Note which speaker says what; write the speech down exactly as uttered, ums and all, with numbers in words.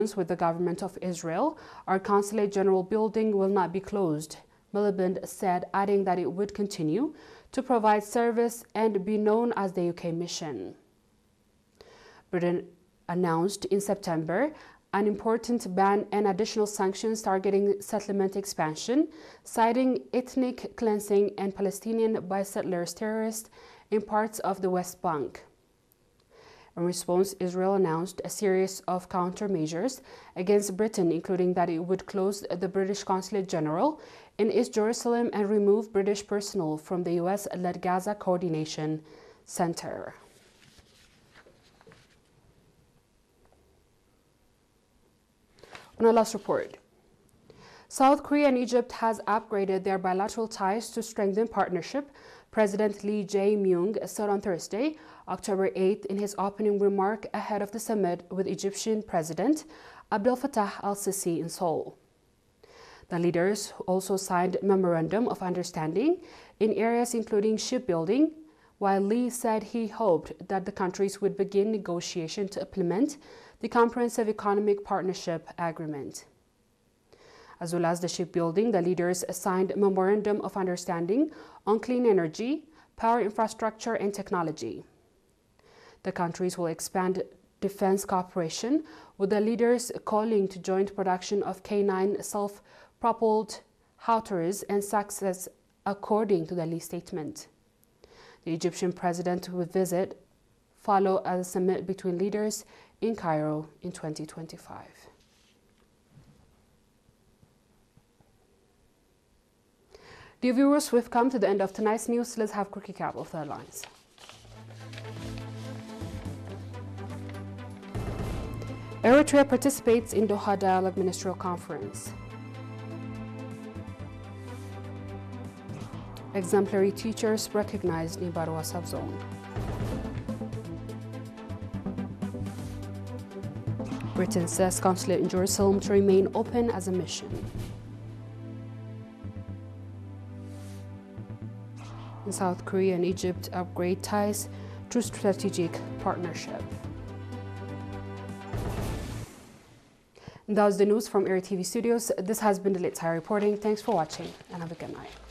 Speaker 1: with the government of Israel, our Consulate General building will not be closed, Miliband said, adding that it would continue to provide service and be known as the U K mission. Britain announced in September an important ban and additional sanctions targeting settlement expansion, citing ethnic cleansing and Palestinian by-settlers terrorists in parts of the West Bank. In response, Israel announced a series of countermeasures against Britain, including that it would close the British Consulate General in East Jerusalem and remove British personnel from the U S-led Gaza Coordination Center. On our last report, South Korea and Egypt has upgraded their bilateral ties to strengthen partnership, President Lee Jae-myung said on Thursday, October eighth, in his opening remark ahead of the summit with Egyptian President Abdel Fattah al-Sisi in Seoul. The leaders also signed a memorandum of understanding in areas including shipbuilding, while Lee said he hoped that the countries would begin negotiation to implement the Comprehensive Economic Partnership Agreement. As well as the shipbuilding, the leaders signed a memorandum of understanding on clean energy, power infrastructure, and technology. The countries will expand defense cooperation, with the leaders calling to joint production of K nine self-propelled Hautars and Success, according to the Lee statement. The Egyptian president will visit follow a summit between leaders in Cairo in twenty twenty-five. Dear viewers, we've come to the end of tonight's news. Let's have a quick recap of the headlines. Eritrea participates in Doha Dialogue Ministerial Conference. Exemplary teachers recognized in Barwa subzone. Britain says consulate in Jerusalem to remain open as a mission. In South Korea and Egypt upgrade ties to strategic partnership. And that was the news from Air T V Studios. This has been the Late Side reporting. Thanks for watching and have a good night.